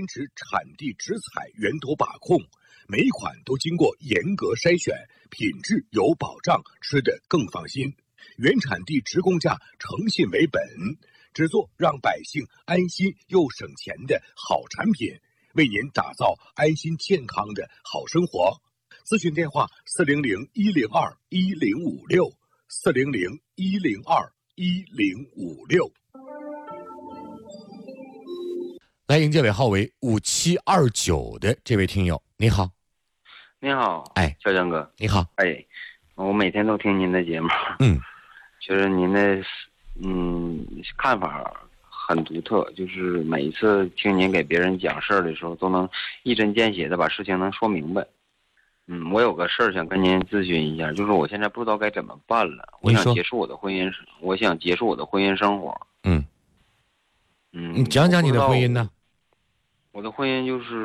坚持产地直采、源头把控，每一款都经过严格筛选，品质有保障，吃得更放心。原产地直供价，诚信为本，只做让百姓安心又省钱的好产品，为您打造安心健康的好生活。咨询电话400-102-1056，400-102-1056。 来迎接尾号为5729的这位听友，你好。 你好， 哎， 小江哥， 你好。 哎，我每天都听您的节目，觉得您的看法很独特，就是每一次听您给别人讲事儿的时候，都能一针见血的把事情能说明白。我有个事儿想跟您咨询一下，就是我现在不知道该怎么办了，我想结束我的婚姻生活。 你讲讲你的婚姻呢？ 我的婚姻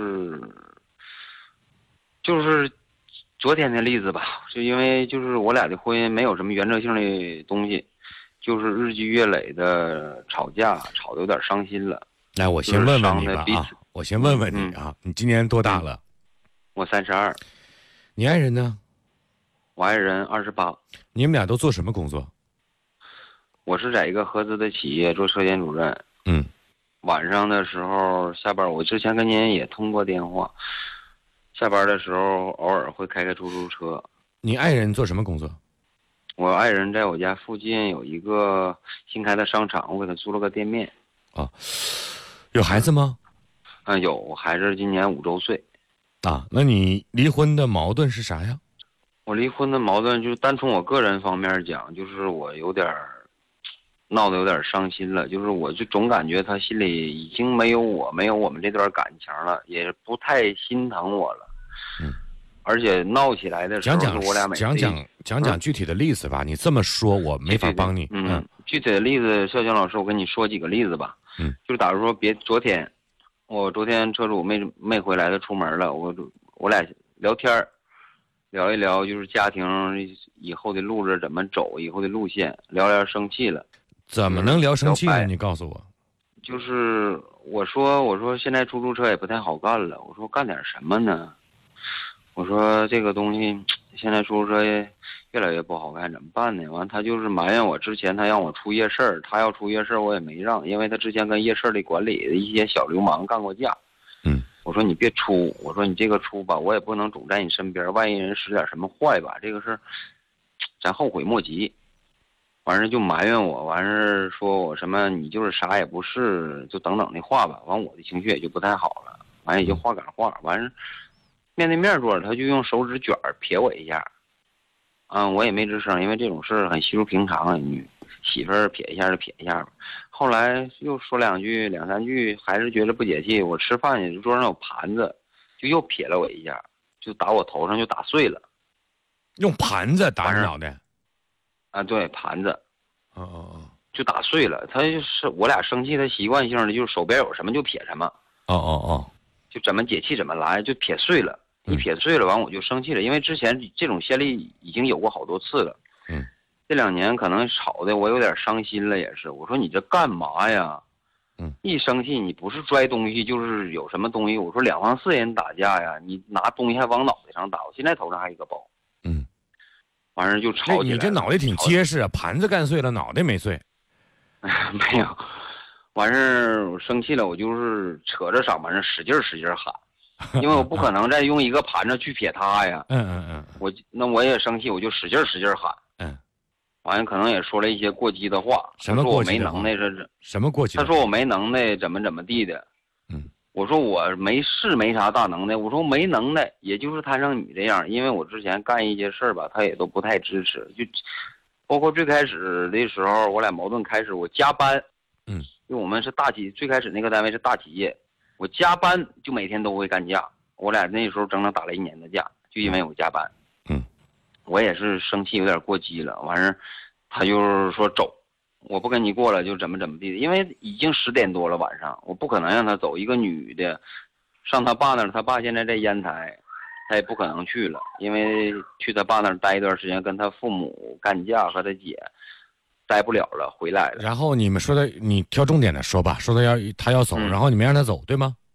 就是昨天的例子吧，就因为就是我俩的婚姻没有什么原则性的东西，就是日积月累的吵架，吵得有点伤心了。 来，我先问问你吧啊，我先问问你啊，你今年多大了？ 我32。 你爱人呢？ 我爱人28。 你们俩都做什么工作？ 我是在一个合资的企业做车间主任。晚上的时候下班，我之前跟您也通过电话。下班的时候偶尔会开出租车。 你爱人做什么工作？ 我爱人在我家附近有一个新开的商场，我给他租了个店面。 有孩子吗？ 有，孩子今年5周岁。 那你离婚的矛盾是啥呀？ 我离婚的矛盾就是单从我个人方面讲，就是我有点闹得有点伤心了，就是我就总感觉他心里已经没有我们这段感情了，也不太心疼我了。而且闹起来的时候，我俩讲讲具体的例子吧。你这么说，我没法帮你。 具体的例子，孝江老师，我跟你说几个例子吧。就是假如说我昨天车主没回来，他出门了，我俩聊天聊一聊，就是家庭以后的路子怎么走，以后的路线，聊聊生气了。 怎么能聊生气呢？你告诉我。 就是我说现在出租车也不太好干了，我说干点什么呢？我说这个东西现在出租车越来越不好干，怎么办呢？完他就是埋怨我，之前他让我出夜市，他要出夜市我也没让，因为他之前跟夜市里管理的一些小流氓干过架。我说你别出，我说你这个出吧，我也不能总在你身边，万一人使点什么坏吧，这个事咱后悔莫及。完事就埋怨我，完事说我什么你就是啥也不是，就等等的话吧。完我的情绪也就不太好了，完也就话赶话。完事面对面坐着，他就用手指卷撇我一下。我也没吱声，因为这种事很稀疏平常，你媳妇儿撇一下就撇一下吧。后来又说两三句，还是觉得不解气。我吃饭去，桌上有盘子，就又撇了我一下，就打我头上，就打碎了。 用盘子打你脑袋？ 对，盘子。就打碎了。他就是我俩生气，他习惯性的就是手边有什么就撇什么。就怎么解气怎么来，就撇碎了。一撇碎了，完我就生气了，因为之前这种先例已经有过好多次了。这2年可能吵的我有点伤心了，也是。我说你这干嘛呀？一生气你不是拽东西就是有什么东西。我说2房4人打架呀，你拿东西还往脑袋上打，我现在头上还有一个包。完事就吵起来了。 你这脑袋挺结实啊，盘子干碎了，脑袋没碎。 没有。完事我生气了，我就是扯着嗓门使劲喊。因为我不可能再用一个盘子去撇他呀。我也生气，我就使劲喊。完了可能也说了一些过激的话。 什么过激的话？他说我没能耐， 什么过激的话？ 他说我没能耐，怎么地的。我说我没啥大能耐，我说没能耐，也就是摊上你这样。因为我之前干一些事儿吧，他也都不太支持，就包括最开始的时候，我俩矛盾开始，我加班。因为我们是大企，最开始那个单位是大企业。我加班就每天都会干架，我俩那时候整整打了1年的架，就因为我加班。我也是生气有点过激了，完事他就是说走，我不跟你过了就怎么地的，因为已经10点多了晚上，我不可能让他走。一个女的上他爸那儿，他爸现在在烟台，他也不可能去了，因为去他爸那儿待一段时间，跟他父母干架和他姐待不了了，回来了。 然后你们说的，你挑重点的说吧，说他要走，然后你没让他走，对吗？